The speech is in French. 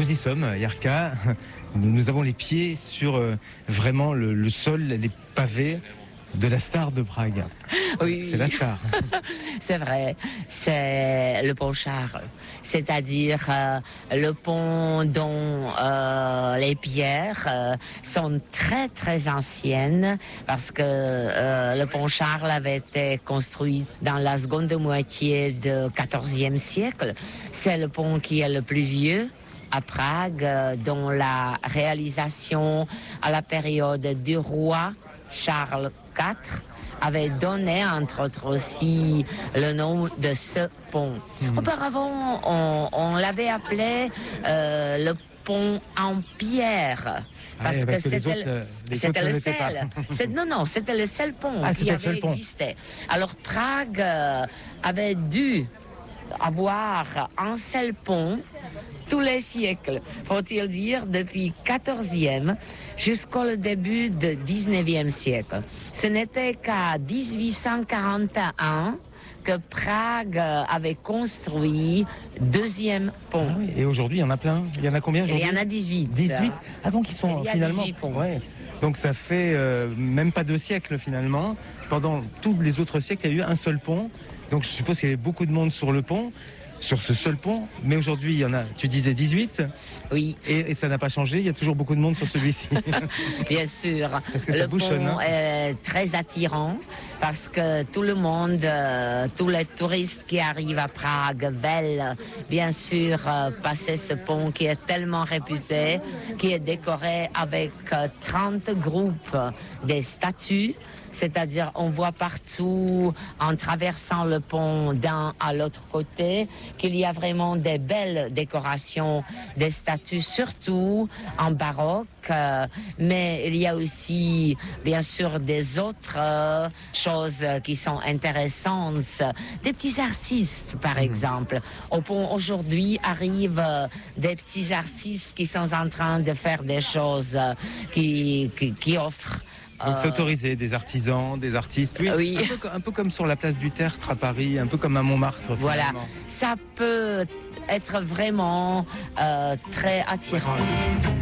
nous y sommes, Yarka. Nous avons les pieds sur vraiment le sol, les pavés de la star de Prague. Oui. C'est la star. C'est vrai, c'est le pont Charles, c'est-à-dire le pont dont les pierres sont très très anciennes parce que le pont Charles avait été construit dans la seconde moitié du XIVe siècle. C'est le pont qui est le plus vieux à Prague, dont la réalisation à la période du roi Charles IV avait donné, entre autres aussi, le nom de ce pont. Auparavant, on l'avait appelé le pont en pierre. Parce que c'était le seul. C'était le seul pont qui avait existé. Alors Prague avait dû avoir un seul pont tous les siècles, faut-il dire, depuis 14e jusqu'au début du 19e siècle. Ce n'était qu'à 1841 que Prague avait construit deuxième pont. Ah oui, et aujourd'hui, il y en a plein. Il y en a combien aujourd'hui? Il y en a 18. 18. Ah donc ils sont finalement... 18 ponts. Ouais. Donc ça fait même pas 2 siècles finalement. Pendant tous les autres siècles, il y a eu un seul pont. Donc je suppose qu'il y avait beaucoup de monde sur le pont, sur ce seul pont. Mais aujourd'hui, il y en a, tu disais 18. Oui. Et ça n'a pas changé, il y a toujours beaucoup de monde sur celui-ci. Bien sûr. Parce que ça bouchonne. Le pont est très attirant parce que tout le monde, tous les touristes qui arrivent à Prague veulent bien sûr passer ce pont qui est tellement réputé, qui est décoré avec 30 groupes des statues. C'est-à-dire, on voit partout, en traversant le pont d'un à l'autre côté, qu'il y a vraiment des belles décorations, des statues, surtout en baroque. Mais il y a aussi, bien sûr, des autres choses qui sont intéressantes. Des petits artistes, par exemple. Au pont, aujourd'hui, arrivent des petits artistes qui sont en train de faire des choses qui offrent. Donc c'est autorisé, des artisans, des artistes, oui. Un peu comme sur la place du Tertre à Paris, un peu comme à Montmartre. Voilà, finalement. ça peut être vraiment très attirant.